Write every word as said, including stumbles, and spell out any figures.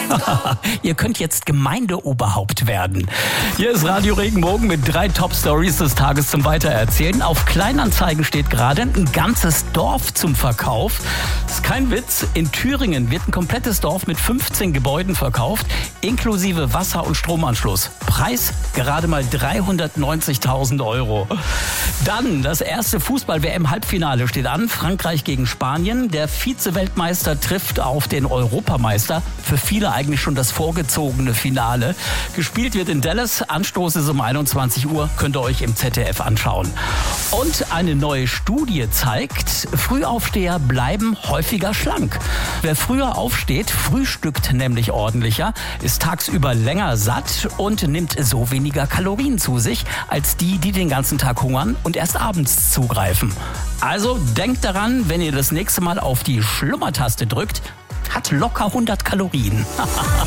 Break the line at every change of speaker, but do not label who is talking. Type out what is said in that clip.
Ihr könnt jetzt Gemeindeoberhaupt werden. Hier ist Radio Regenbogen mit drei Top-Stories des Tages zum Weitererzählen. Auf Kleinanzeigen steht gerade ein ganzes Dorf zum Verkauf. Das ist kein Witz. In Thüringen wird ein komplettes Dorf mit fünfzehn Gebäuden verkauft, inklusive Wasser- und Stromanschluss. Preis gerade mal dreihundertneunzigtausend Euro. Dann das erste Fußball-W M-Halbfinale steht an. Frankreich gegen Spanien. Der Vize-Weltmeister trifft auf den Europameister. Für viele eigentlich schon das vorgezogene Finale. Gespielt wird in Dallas. Anstoß ist um einundzwanzig Uhr. Könnt ihr euch im Z D F anschauen. Und eine neue Studie zeigt, Frühaufsteher bleiben häufiger schlank. Wer früher aufsteht, frühstückt nämlich ordentlicher, ist tagsüber länger satt und nimmt so weniger Kalorien zu sich, als die, die den ganzen Tag hungern und erst abends zugreifen. Also denkt daran, wenn ihr das nächste Mal auf die Schlummertaste drückt, hat locker hundert Kalorien.